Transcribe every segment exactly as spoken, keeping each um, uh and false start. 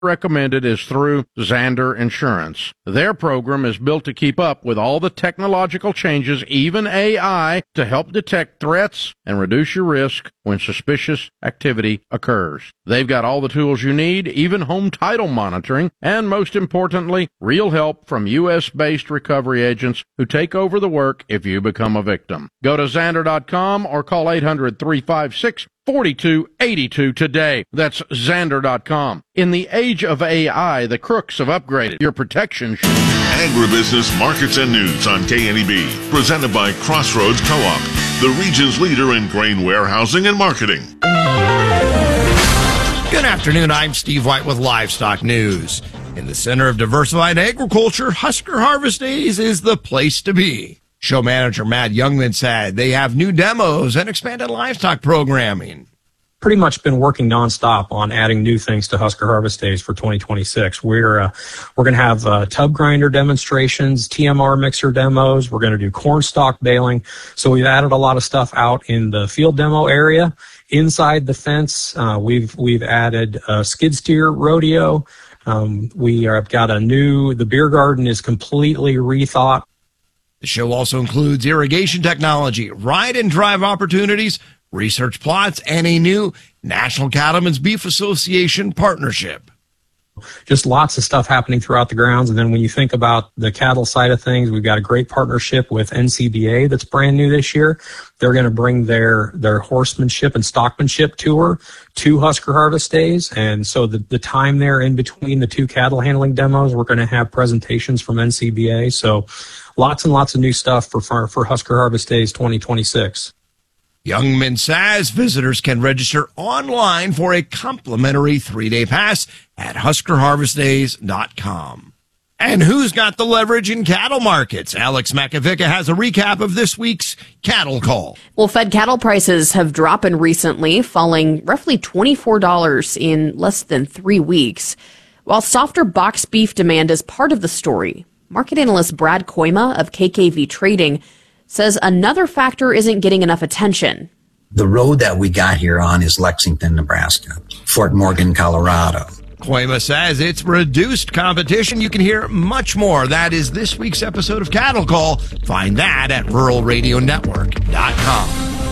recommended is through Zander Insurance. Their program is built to keep up with all the technological changes, even A I, to help detect threats and reduce your risk when suspicious activity occurs. They've got all the tools you need, even home title monitoring, and most importantly, real help from U S-based recovery agents who take over the work if you become a victim. Go to Zander dot com or call eight hundred, three five six, four two eight two today. That's Zander dot com. In the age of A I, the crooks have upgraded your protection. Agribusiness, markets, and news on K N E B. Presented by Crossroads Co-op, the region's leader in grain warehousing and marketing. Good afternoon. I'm Steve White with Livestock News. In the center of diversified agriculture, Husker Harvest Days is the place to be. Show manager Matt Youngman said they have new demos and expanded livestock programming. Pretty much been working nonstop on adding new things to Husker Harvest Days for twenty twenty-six. We're uh, we're going to have uh, tub grinder demonstrations, T M R mixer demos. We're going to do corn stalk baling. So we've added a lot of stuff out in the field demo area. Inside the fence, uh, we've we've added a skid steer rodeo. Um, we have got a new. The beer garden is completely rethought. The show also includes irrigation technology, ride and drive opportunities, research plots, and a new National Cattlemen's Beef Association partnership. Just lots of stuff happening throughout the grounds. And then when you think about the cattle side of things, we've got a great partnership with N C B A that's brand new this year. They're going to bring their, their horsemanship and stockmanship tour to Husker Harvest Days. And so the, the time there in between the two cattle handling demos, we're going to have presentations from N C B A. So lots and lots of new stuff for, for, for Husker Harvest Days twenty twenty-six. Youngman says visitors can register online for a complimentary three-day pass at husker harvest days dot com. And who's got the leverage in cattle markets? Alex Makovica has a recap of this week's Cattle Call. Well, fed cattle prices have dropped recently, falling roughly twenty-four dollars in less than three weeks. While softer box beef demand is part of the story, market analyst Brad Koima of K K V Trading says another factor isn't getting enough attention. The road that we got here on is Lexington, Nebraska, Fort Morgan, Colorado. Koima says it's reduced competition. You can hear much more. That is this week's episode of Cattle Call. Find that at rural radio network dot com.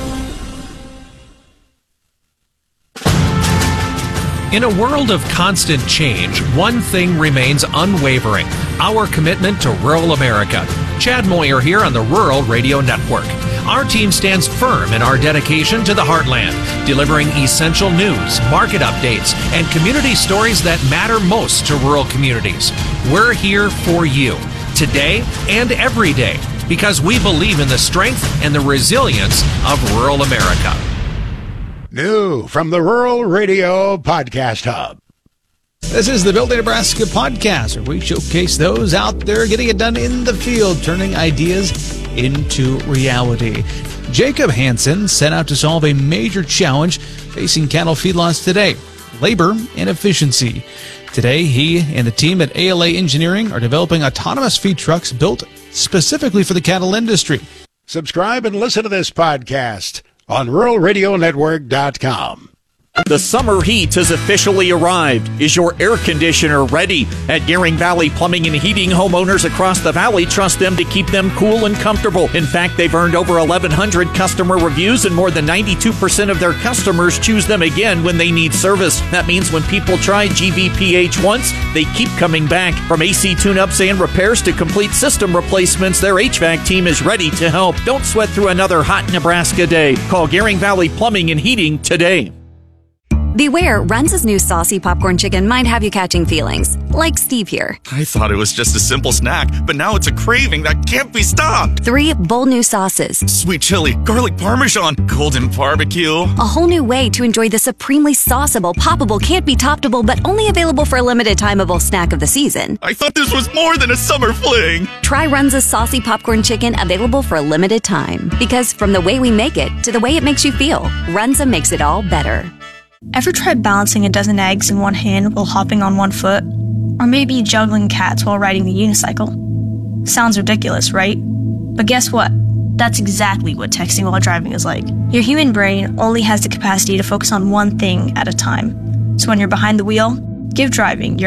In a world of constant change, one thing remains unwavering: our commitment to rural America. Chad Moyer here on the Rural Radio Network. Our team stands firm in our dedication to the heartland, delivering essential news, market updates, and community stories that matter most to rural communities. We're here for you, today and every day, because we believe in the strength and the resilience of rural America. New from the Rural Radio Podcast Hub. This is the Building Nebraska podcast, where we showcase those out there getting it done in the field, turning ideas into reality. Jacob Hansen set out to solve a major challenge facing cattle feedlots today: labor and efficiency. Today, he and the team at A L A Engineering are developing autonomous feed trucks built specifically for the cattle industry. Subscribe and listen to this podcast on rural radio network dot com. The summer heat has officially arrived. Is your air conditioner ready? At Gearing Valley Plumbing and Heating, homeowners across the valley trust them to keep them cool and comfortable. In fact, they've earned over eleven hundred customer reviews, and more than ninety-two percent of their customers choose them again when they need service. That means when people try G V P H once, they keep coming back. From A C tune-ups and repairs to complete system replacements, their H V A C team is ready to help. Don't sweat through another hot Nebraska day. Call Gearing Valley Plumbing and Heating today. Beware, Runza's new saucy popcorn chicken might have you catching feelings, like Steve here. I thought it was just a simple snack, but now it's a craving that can't be stopped. Three bold new sauces. Sweet chili, garlic parmesan, golden barbecue. A whole new way to enjoy the supremely sauceable, poppable, can't-be-toppable, but only available for a limited timeable snack of the season. I thought this was more than a summer fling. Try Runza's saucy popcorn chicken, available for a limited time. Because from the way we make it to the way it makes you feel, Runza makes it all better. Ever tried balancing a dozen eggs in one hand while hopping on one foot? Or maybe juggling cats while riding the unicycle? Sounds ridiculous, right? But guess what? That's exactly what texting while driving is like. Your human brain only has the capacity to focus on one thing at a time. So when you're behind the wheel, Give driving your